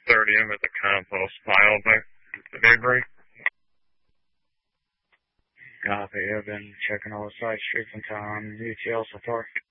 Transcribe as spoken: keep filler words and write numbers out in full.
thirty of them at the compost pile by the debris. Copy. I've been checking all the side streets in town. U T L so far.